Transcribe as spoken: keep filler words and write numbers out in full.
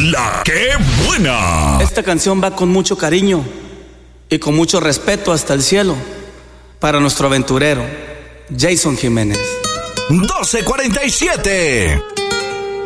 La que buena. Esta canción va con mucho cariño y con mucho respeto hasta el cielo para nuestro aventurero Jason Jiménez. doce cuarenta y siete.